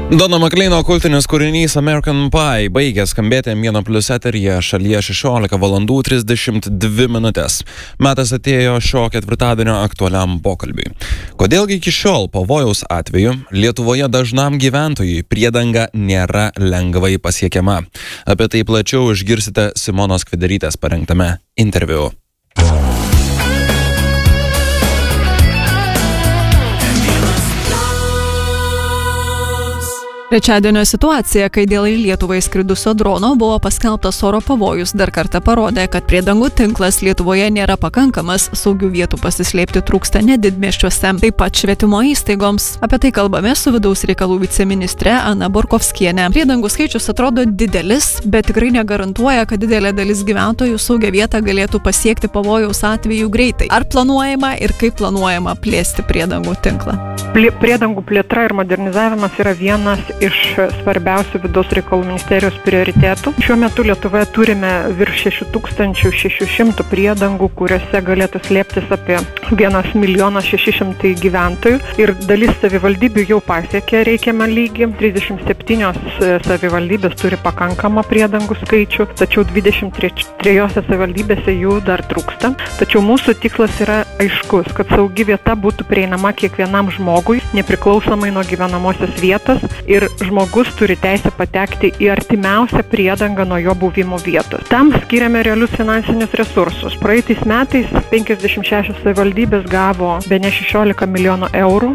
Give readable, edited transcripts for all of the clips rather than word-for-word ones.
Dono Makleino kultinis kūrinys American Pie baigė skambėti M1+ eteryje šalyje 16 valandų 32 minutės. Metas atėjo šio ketvirtadienio aktualiam pokalbiui. Kodėlgi iki šiol pavojaus atveju Lietuvoje dažnam gyventojui priedanga nėra lengvai pasiekiama? Apie tai plačiau išgirsite Simonos Kviderytės parengtame interviu. Trečiadienio situacija, kai dėl į Lietuvą įskridusio drono buvo paskelbtas oro pavojus, dar kartą parodė, kad priedangų tinklas Lietuvoje nėra pakankamas, saugių vietų pasislėpti trūksta ne didmiesčiuose, taip pat švietimo įstaigoms. Apie tai kalbame su vidaus reikalų viceministre Ana Borkovskienė. Priedangų skaičius atrodo didelis, bet tikrai negarantuoja, kad didelė dalis gyventojų saugią vietą galėtų pasiekti pavojaus atveju greitai. Ar planuojama ir kaip planuojama plėsti priedangų tinklą? Priedangų plėtra ir modernizavimas yra vienas iš svarbiausių vidaus reikalų ministerijos prioritėtų. Šiuo metu Lietuvoje turime virš 6600 priedangų, kuriuose galėtų slėptis apie 1 600 000 gyventojų. Ir dalis savivaldybių jau pasiekė reikiamą lygį. 37 savivaldybės turi pakankamą priedangų skaičių, tačiau 23 savivaldybėse jų dar trūksta. Tačiau mūsų tikslas yra aiškus, kad saugi vieta būtų prieinama kiekvienam žmogui, nepriklausomai nuo gyvenamosios vietos, ir žmogus turi teisę patekti į artimiausią priedangą nuo jo buvimo vietos. Tam skiriame realius finansinius resursus. Praeitais metais 56 savivaldybės gavo bene 16 milijonų eurų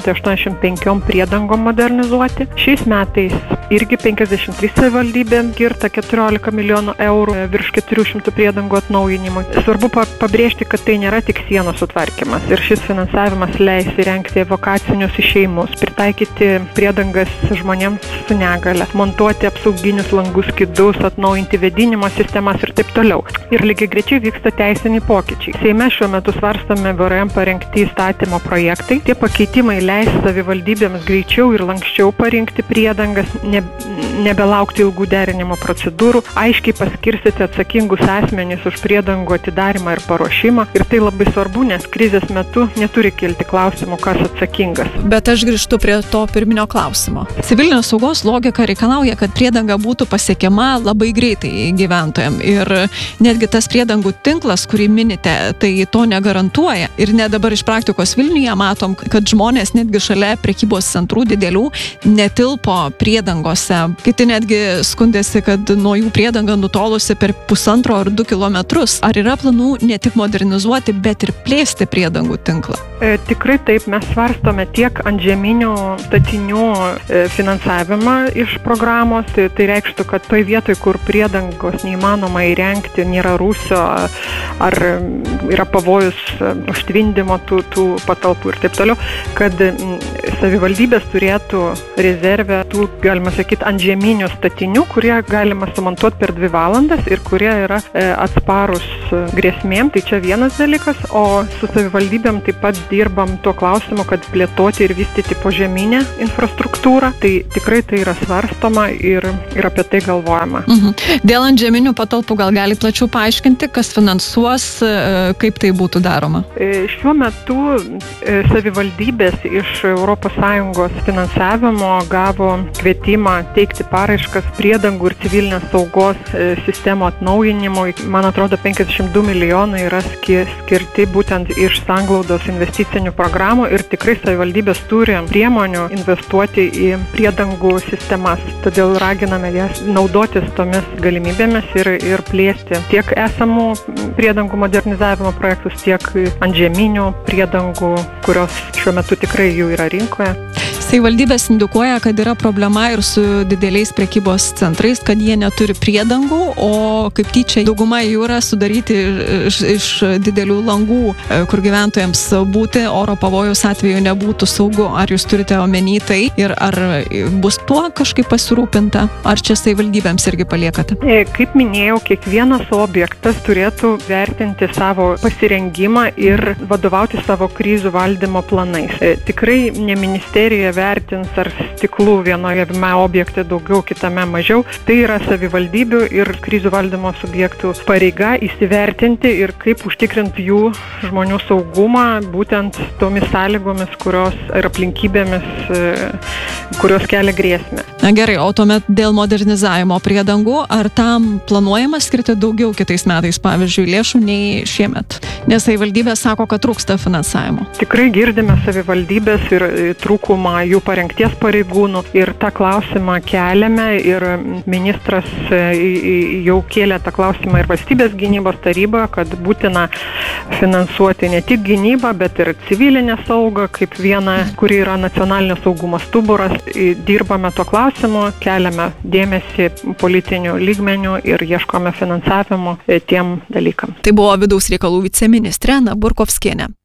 385 priedangom modernizuoti. Šiais metais irgi 53 savivaldybėm skirta 14 milijonų eurų virš 400 priedangų atnaujinimui. Svarbu pabrėžti, kad tai nėra tik sienos sutvarkymas ir šis finansavimas leis įrengti evakacinius išėjimus, pritaikyti priedangas žmonėms su negale, montuoti apsauginius langų skydus, atnaujinti vėdinimo sistemas ir taip toliau. Ir lygiagrečiai vyksta teisiniai pokyčiai. Seime šiuo metu svarstomi VRM parengti įstatymo projektai. Tie pakeitimai leis savivaldybėms greičiau ir lanksčiau parinkti priedangas, nebelaukti ilgų derinimo procedūrų, aiškiai paskirstyti atsakingus asmenys už priedangų atidarimą ir paruošimą. Ir tai labai svarbu, nes krizės metu neturi kilti klausimų, kas atsakingas. Bet aš grįžtu prie to pirminio klausimo. Civilinės saugos logika reikalauja, kad priedanga būtų pasiekiama labai greitai gyventojams. Ir netgi tas priedangų tinklas, kurį minite, tai to negarantuoja. Ir net dabar iš praktikos Vilniuje matom, kad žmonės netgi šalia prekybos centrų didelių netilpo priedangose. Kiti netgi skundėsi, kad nuo jų priedanga nutolusi per 1,5 ar 2 kilometrus. Ar yra planų ne tik modernizuoti, bet ir plėsti priedangų tinklą? Tikrai taip, mes svarstome tiek antžeminių statinių finansavimą iš programos. Tai reikštų, kad toj vietoj, kur priedangos neįmanoma įrengti, nėra rūsio ar yra pavojus užtvindimo tų patalpų ir taip toliau, kad savivaldybės turėtų rezervę tų, galima sakyti, antžeminių statinių, kurie galima sumontuoti per 2 valandas ir kurie yra atsparus grėsmėm. Tai čia vienas dalykas, o su savivaldybėm taip pat dirbam tuo klausimu, kad plėtoti ir vystyti požeminę infrastruktūrą. Tai tikrai tai yra svarstoma ir apie tai galvojama. Dėl antžeminių patalpų gal gali plačiau paaiškinti, kas finansuos, kaip tai būtų daroma? Šiuo metu savivaldybės iš ES finansavimo gavo kvietimą teikti paraiškas priedangų ir civilinės saugos sistemų atnaujinimui. Man atrodo, 52 milijonai yra skirti būtent iš sanglaudos investicinių programų ir tikrai savivaldybės turi priemonių investuoti į priedangų sistemas. Todėl raginame jas naudotis tomis galimybėmis ir plėsti tiek esamų priedangų modernizavimo projektus, tiek antžeminių priedangų, kurios šiuo metu tikrai jų yra rinkoje. Savivaldybės indikuoja, kad yra problema ir su dideliais prekybos centrais, kad jie neturi priedangų, o kaip tyčia dauguma jų yra sudaryti iš didelių langų, kur gyventojams būti oro pavojaus atveju nebūtų saugu. Ar jūs turite omeny tai ir ar bus tuo kažkaip pasirūpinta? Ar čia savivaldybėms irgi paliekate? Kaip minėjau, kiekvienas objektas turėtų vertinti savo pasirengimą ir vadovauti savo krizių valdymo planais. Tikrai ne ministerija vertins, ar stiklų vienoje objekte daugiau, kitame mažiau. Tai yra savivaldybių ir krizių valdymo subjektų pareiga įsivertinti ir kaip užtikrinti jų žmonių saugumą būtent tomis sąlygomis, kurios ir aplinkybėmis kurios kelia grėsmę. Na gerai, o tuomet dėl modernizavimo priedangų, ar tam planuojama skirti daugiau kitais metais, pavyzdžiui, lėšų nei šiemet? Nes savivaldybė sako, kad trūksta finansavimo. Tikrai girdime savivaldybės ir trūkumą jų parengties pareigūnų ir tą klausimą keliame ir ministras jau kėlė tą klausimą ir valstybės gynybos taryboje, kad būtina finansuoti ne tik gynybą, bet ir civilinę saugą kaip vieną, kuri yra nacionalinio saugumo stuburas. Dirbame tuo klausimu, keliame dėmesį politinių lygmenių ir ieškome finansavimo tiem dalykam. Tai buvo vidaus reikalų viceministrė Ana Burkovskienė.